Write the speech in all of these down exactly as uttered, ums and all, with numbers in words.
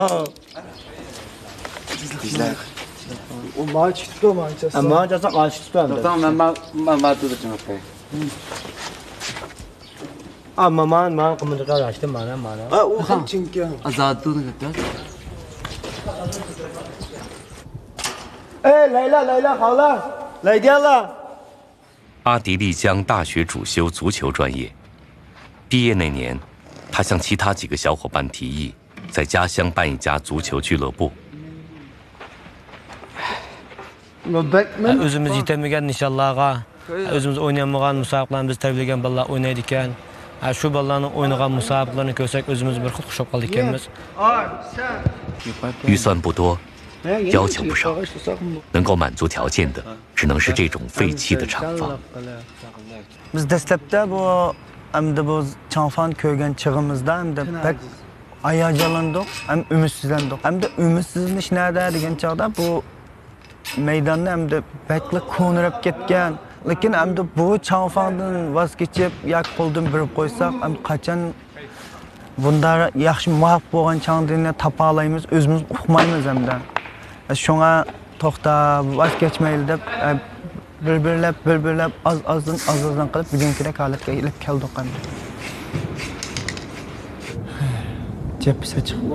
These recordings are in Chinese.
Bizler. O maaş çıktı o maaş. Ama cazı maaş çıktı. Tamam ben ben ben ben tutacağım okey. Ama man man komutanlar açtı bana bana. Ha o ham çünkü. Azadlığını götür. Ey Leyla Leyla hala. Leyla hala. 阿迪丽江大学主修足球专业，毕业那年，他向其他几个小伙伴提议，在家乡办一家足球俱乐部。 Özümüz yetemeyen inşallah'a, özümüz oynayamayan musabaklarını biz terbileyen balla oynaydıkken, şu ballarını oynayan musabaklarını görsek özümüz bir hoş kaldık kendimiz. 预算不多，要求不少，能够满足条件的，只能是这种废弃的厂房。 Biz dastlabda bu hamda bu chanfan ko'rgan chig'imizda hamda pek hayajonlandik, ham umidsizlandik. Hamda umidsizlanish nada degan chog'da bu maydonni hamda bakli ko'nirib ketgan. Lekin hamda bu chanfandan voz kechib, yak qo'ldan birib qo'ysak, ham qachon bunda yaxshi muvaffaq bo'lgan changdini topa olamiz, o'zimiz uqmaymiz hamda. Shunga to'xtab voz kechmaylik deb bir-birlab bir-birlab az azdan az azdan qilib bugunkidek holatga kelib keldik ham. Jepsa chiqib.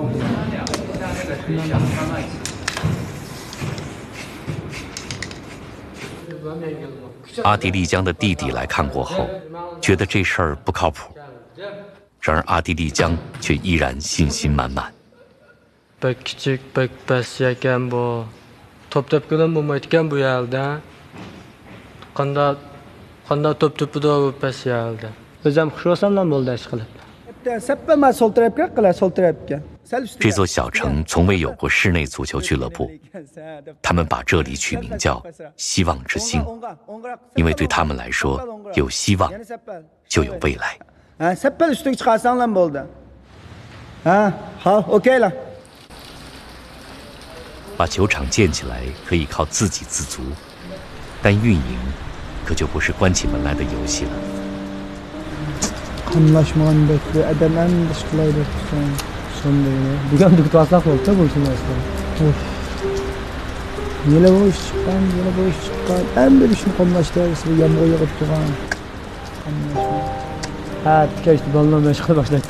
阿迪丽江的弟弟来看过后，觉得这事儿不靠谱。然而阿迪丽江却依然信心满满。 Pek küçük, pek pes ekan bu. Top tepkilen bo'lmaydigan bu yerda. Qanda qanda top tepida bu pes yerda. O'zim xush bo'lsamdan bo'ldi ish qilib. Seppema sol tarafga qila sol tarafga. 这座小城从未有过室内足球俱乐部，他们把这里取名叫“希望之星”，因为对他们来说，有希望就有未来。 Ha, seppel üstüne çıkarsan lan bolda. Ha, hal, okey lan. 把球场建起来可以靠自给自足，但运营可就不是关起门来的游戏了。 Anlaşman bekle, edemem dışkılaydı son sonunda. Bugün düktü aslak oldu bu işin aslında. Of. Yine bu iş çıkan, yine bu iş çıkan. Hem de bir şey konuştuğu gibi yağmur yağıp duran. Anlaşma. Ha, geçti balonla meşgul başladık.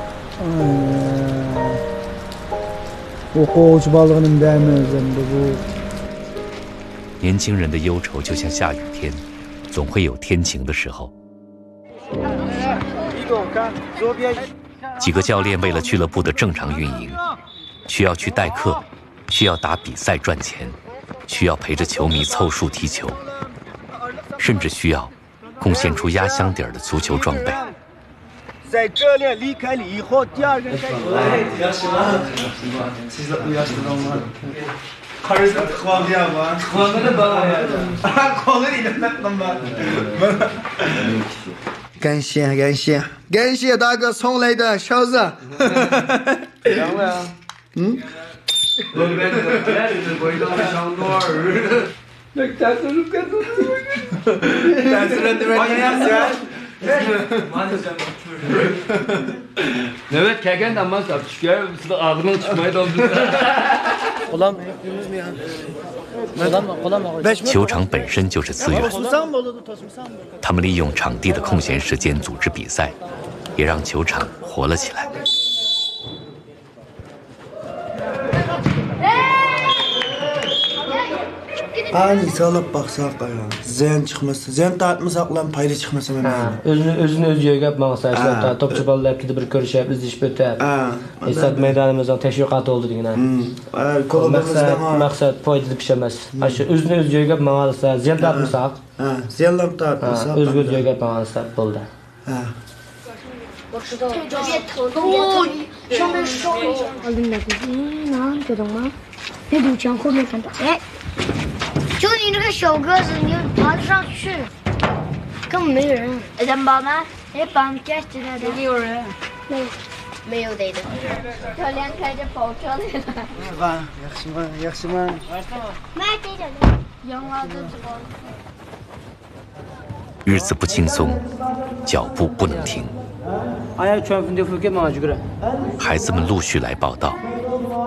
Okuyucu balığının değmezinde bu. 年轻人的忧愁就像下雨天，总会有天晴的时候。 几个教练为了俱乐部的正常运营，需要去代课，需要打比赛赚钱，需要陪着球迷凑数踢球，甚至需要贡献出压箱底儿的足球装备。 在这里离开了以后，第二个开始。Karısı tıklandı ya bana. Tıklandı da bana ya. Kolu değil lan bana. 感谢感谢感谢大哥送来的勺子。凉了呀？嗯。我们这个味道香多儿。那但是是干多的。但是呢，对吧？你也喜欢。 Evet, kelgenden masraf çıkıyor. Size ağzından çıkmaya doldu. Kolam yapıyoruz mu ya? Kolam kolam mı? 球场本身就是资源，他们利用场地的空闲时间组织比赛，也让球场活了起来。 Ani salıp baksak ya. Ziyan çıkmasa, ziyan tartmasak lan payda çıkmasa ben. Ha, özünü özünü öz yerga maqsa ishlab, topchi bolalar hepsida bir ko'rishib, izlashib o'tib. Ha. Esad maydonimizning tashviqoti oldi degan. Maqsad maqsad foydali ish emas. Shu o'zini o'z joyiga maqsa, ziyan tartmasak. Ha, ziyanlar tartmasak. O'z o'z joyiga maqsa bo'ldi. Ha. 别头动，上面烧一下。我跟你说，嗯，能知道吗？那堵墙后面看到，哎，就你这个小个子，你爬得上去，根本没有人。人宝吗？哎，绑架起来的。有没有人？没有，没有的的。教练开着跑车来了。 啊，yaxshi吗？yaxshi吗？ 买这个的，养娃子知道。 日子不轻松，脚步不能停。孩子们陆续来报道，